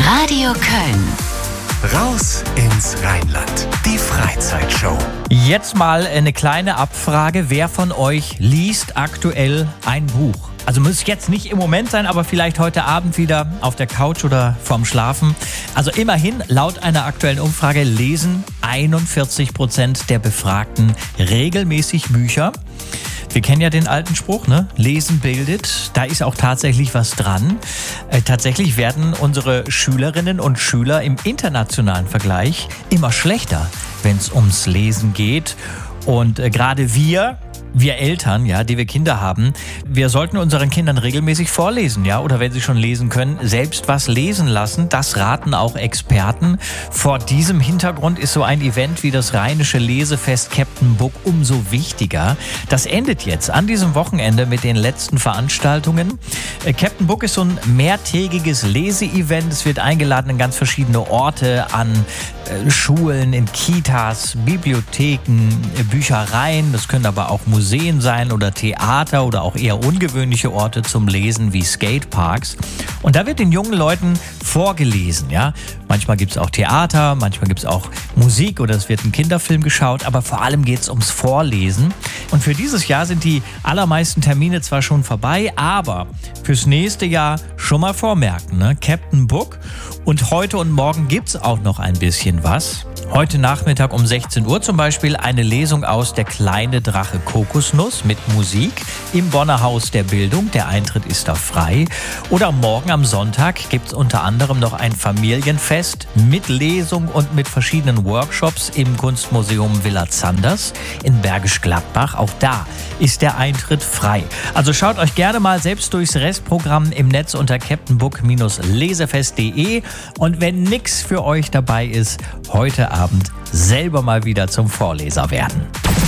Radio Köln. Raus ins Rheinland. Die Freizeitshow. Jetzt mal eine kleine Abfrage. Wer von euch liest aktuell ein Buch? Also muss jetzt nicht im Moment sein, aber vielleicht heute Abend wieder auf der Couch oder vorm Schlafen. Also immerhin, laut einer aktuellen Umfrage lesen 41% der Befragten regelmäßig Bücher. Wir kennen ja den alten Spruch, ne? Lesen bildet. Da ist auch tatsächlich was dran. Tatsächlich werden unsere Schülerinnen und Schüler im internationalen Vergleich immer schlechter, wenn es ums Lesen geht. Und gerade wir Eltern, ja, die wir Kinder haben, wir sollten unseren Kindern regelmäßig vorlesen, ja, oder wenn sie schon lesen können, selbst was lesen lassen. Das raten auch Experten. Vor diesem Hintergrund ist so ein Event wie das Rheinische Lesefest Captain Book umso wichtiger. Das endet jetzt an diesem Wochenende mit den letzten Veranstaltungen. Captain Book ist so ein mehrtägiges Leseevent. Es wird eingeladen in ganz verschiedene Orte, an Schulen, in Kitas, Bibliotheken, Büchereien. Das können aber auch Museen sein oder Theater oder auch eher ungewöhnliche Orte zum Lesen wie Skateparks. Und da wird den jungen Leuten vorgelesen, ja. Manchmal gibt es auch Theater, manchmal gibt es auch Musik oder es wird ein Kinderfilm geschaut, aber vor allem geht es ums Vorlesen. Und für dieses Jahr sind die allermeisten Termine zwar schon vorbei, aber fürs nächste Jahr schon mal vormerken, ne? Captain Book. Und heute und morgen gibt es auch noch ein bisschen was. Heute Nachmittag um 16 Uhr zum Beispiel eine Lesung aus Der kleine Drache Kokosnuss mit Musik im Bonner Haus der Bildung. Der Eintritt ist da frei. Oder morgen am Sonntag gibt es unter anderem noch ein Familienfest mit Lesung und mit verschiedenen Workshops im Kunstmuseum Villa Zanders in Bergisch Gladbach. Auch da ist der Eintritt frei. Also schaut euch gerne mal selbst durchs Restprogramm im Netz unter captainbook-lesefest.de. Und wenn nichts für euch dabei ist, heute Abend selber mal wieder zum Vorleser werden.